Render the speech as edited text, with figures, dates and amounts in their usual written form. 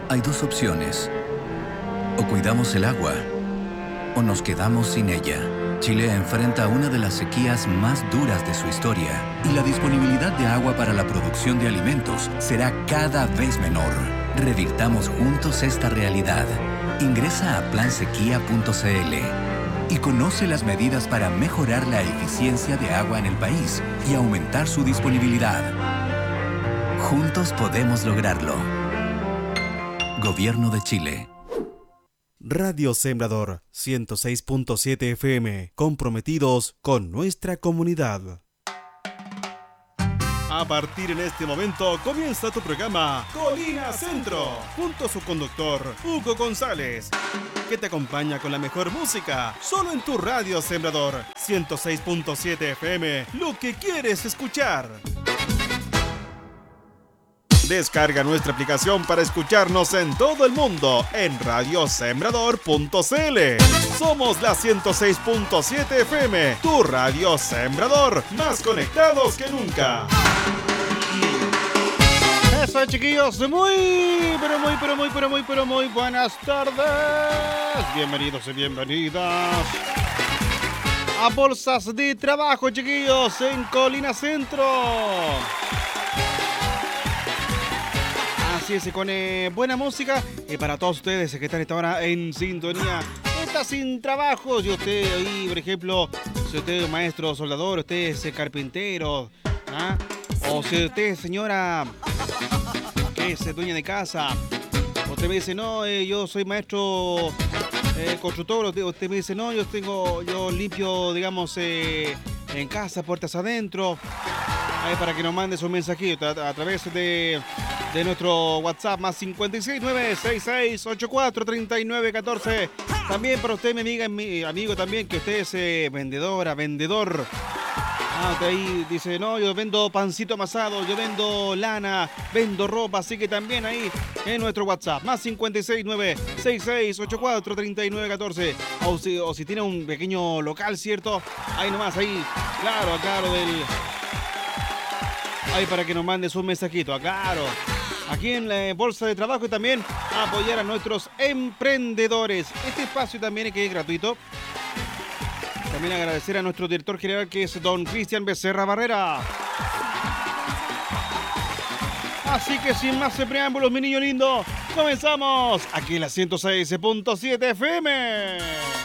Hay dos opciones. O cuidamos el agua, o nos quedamos sin ella. Chile enfrenta una de las sequías más duras de su historia y la disponibilidad de agua para la producción de alimentos será cada vez menor. Revirtamos juntos esta realidad. Ingresa a plansequía.cl y conoce las medidas para mejorar la eficiencia de agua en el país y aumentar su disponibilidad. Juntos podemos lograrlo. Gobierno de Chile. Radio Sembrador 106.7 FM, comprometidos con nuestra comunidad. A partir en este momento comienza tu programa Colina Centro, junto a su conductor Hugo González, que te acompaña con la mejor música, solo en tu Radio Sembrador 106.7 FM, lo que quieres escuchar. Descarga nuestra aplicación para escucharnos en todo el mundo en radiosembrador.cl. Somos la 106.7 FM, tu Radio Sembrador, más conectados que nunca. Eso, chiquillos, muy buenas tardes. Bienvenidos y bienvenidas a Bolsas de Trabajo, chiquillos, en Colina Centro. Así es, con buena música para todos ustedes que están esta hora en sintonía. Está sin trabajo, si usted ahí, por ejemplo, si usted es maestro soldador, usted es carpintero, ¿ah? O si usted es señora que es dueña de casa, usted me dice, no, yo soy maestro constructor, usted me dice, no, yo limpio, digamos, en casa, puertas adentro, para que nos mande su mensajito a través de nuestro WhatsApp más 569-6684-3914. También para usted, mi amiga, mi amigo también, que usted es vendedora, vendedor. Usted ahí dice, no, yo vendo pancito amasado, yo vendo lana, vendo ropa, así que también ahí en nuestro WhatsApp más 569-6684-3914. O si tiene un pequeño local, ¿cierto? Ahí nomás, ahí, claro, ahí para que nos mande su mensajito, claro. Aquí en la Bolsa de Trabajo y también apoyar a nuestros emprendedores. Este espacio también que es gratuito. También agradecer a nuestro director general, que es don Cristian Becerra Barrera. Así que sin más preámbulos, mi niño lindo, comenzamos aquí en la 106.7 FM.